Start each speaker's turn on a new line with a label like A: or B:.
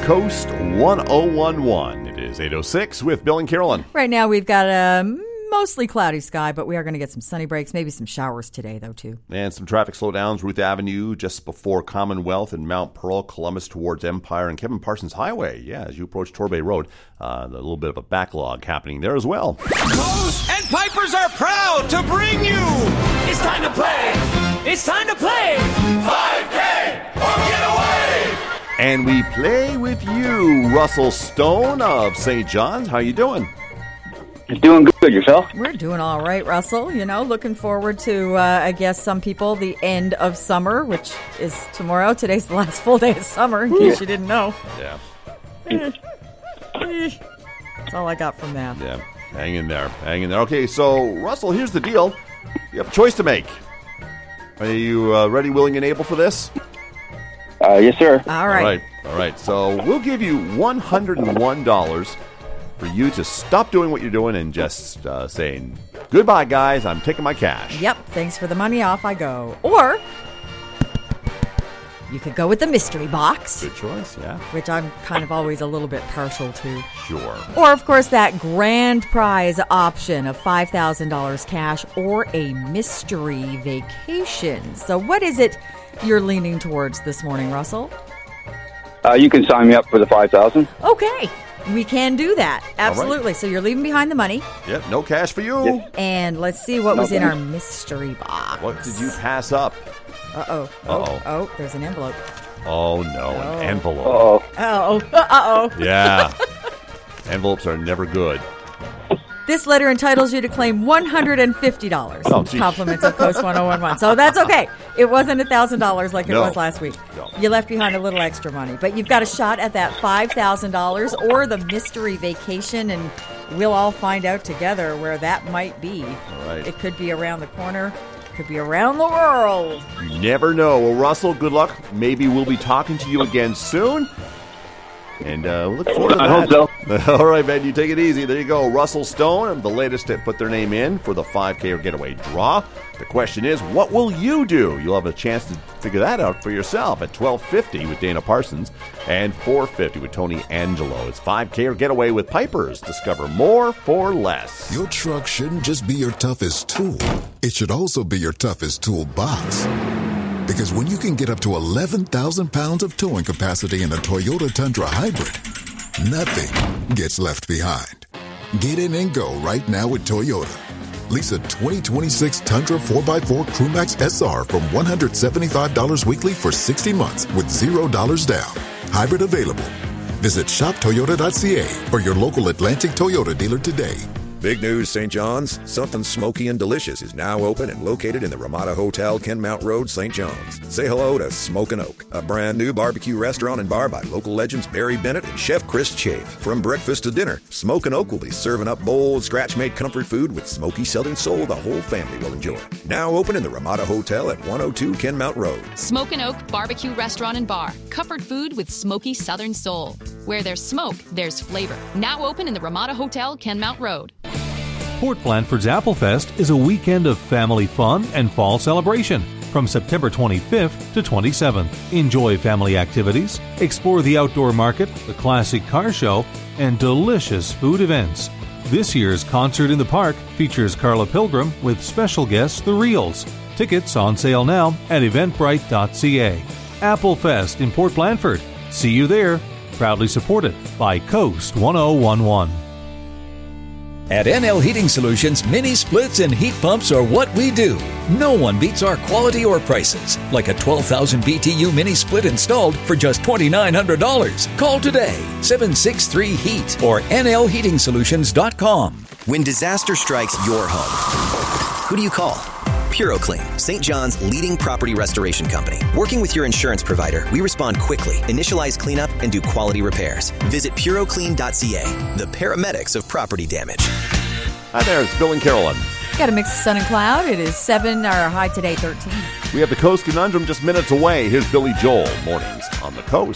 A: Coast 1011. It is 8:06 with Bill and Carolyn.
B: Right now we've got a mostly cloudy sky, but we are going to get some sunny breaks, maybe some showers today, though, too.
A: And some traffic slowdowns. Ruth Avenue just before Commonwealth and Mount Pearl, Columbus towards Empire, and Kevin Parsons Highway. Yeah, as you approach Torbay Road, a little bit of a backlog happening there as well.
C: Coast and Pipers are proud to bring you. It's time to play. It's time to play 5K or Get Away.
A: And we play with you, Russell Stone of St. John's. How you doing?
D: Doing good. Yourself?
B: We're doing all right, Russell. You know, looking forward to, I guess, some people, the end of summer, which is tomorrow. Today's the last full day of summer, in case you didn't know.
A: Yeah.
B: That's all I got from that.
A: Yeah, hang in there. Hang in there. Okay, so, Russell, here's the deal. You have a choice to make. Are you ready, willing, and able for this?
D: Yes, sir.
B: All right.
A: All right. So we'll give you $101 for you to stop doing what you're doing and just saying, goodbye, guys, I'm taking my cash.
B: Yep, thanks for the money, off I go. Or you could go with the mystery box.
A: Good choice, yeah.
B: Which I'm kind of always a little bit partial to.
A: Sure.
B: Or, of course, that grand prize option of $5,000 cash or a mystery vacation. So what is it you're leaning towards this morning, Russell?
D: You can sign me up for the $5,000.
B: Okay. We can do that. Absolutely. Right. So you're leaving behind the money.
A: Yep, no cash for you.
D: Yes.
B: And let's see what was in our mystery box.
A: What did you pass up?
B: Uh-oh. Oh, there's an envelope.
A: Oh, no, an envelope.
B: Uh-oh.
A: Yeah. Envelopes are never good.
B: This letter entitles you to claim $150.
A: Oh, geez.
B: Compliments of Coast 1011. So that's okay. It wasn't $1,000 like it was last week.
A: No.
B: You left behind a little extra money. But you've got a shot at that $5,000 or the mystery vacation, and we'll all find out together where that might be.
A: All right.
B: It could be around the corner. It could be around the world.
A: You never know. Well, Russell, good luck. Maybe we'll be talking to you again soon. And we'll look forward to that.
D: I hope
A: so. All right, man, you take it easy. There you go. Russell Stone, the latest to put their name in for the 5K or Getaway draw. The question is, what will you do? You'll have a chance to figure that out for yourself at 12:50 with Dana Parsons and 4:50 with Tony Angelo. It's 5K or Getaway with Pipers. Discover more for less.
E: Your truck shouldn't just be your toughest tool. It should also be your toughest toolbox. Because when you can get up to 11,000 pounds of towing capacity in a Toyota Tundra Hybrid, nothing gets left behind. Get in and go right now with Toyota. Lease a 2026 Tundra 4x4 Crewmax SR from $175 weekly for 60 months with $0 down. Hybrid available. Visit shoptoyota.ca or your local Atlantic Toyota dealer today.
F: Big news, St. John's. Something Smoky and Delicious is now open and located in the Ramada Hotel, Kenmount Road, St. John's. Say hello to Smokin' Oak, a brand new barbecue restaurant and bar by local legends Barry Bennett and Chef Chris Chafe. From breakfast to dinner, Smokin' Oak will be serving up bold, scratch-made comfort food with smoky Southern soul the whole family will enjoy. Now open in the Ramada Hotel at 102 Kenmount Road.
G: Smokin' Oak Barbecue Restaurant and Bar. Comfort food with smoky Southern soul. Where there's smoke, there's flavor. Now open in the Ramada Hotel, Kenmount Road.
H: Port Blandford's Applefest is a weekend of family fun and fall celebration from September 25th to 27th. Enjoy family activities, explore the outdoor market, the classic car show, and delicious food events. This year's Concert in the Park features Carla Pilgrim with special guests The Reels. Tickets on sale now at eventbrite.ca. Applefest in Port Blandford. See you there. Proudly supported by Coast 1011.
I: At NL Heating Solutions, mini splits and heat pumps are what we do. No one beats our quality or prices. Like a 12,000 BTU mini split installed for just $2,900. Call today, 763-HEAT or nlheatingsolutions.com.
J: When disaster strikes your home, who do you call? PuroClean, St. John's leading property restoration company. Working with your insurance provider, we respond quickly, initialize cleanup, and do quality repairs. Visit puroclean.ca, the paramedics of property damage.
A: Hi there, it's Bill and Carolyn.
B: Got a mix of sun and cloud. It is 7, our high today 13.
A: We have the Coast Conundrum just minutes away. Here's Billy Joel, mornings on the Coast.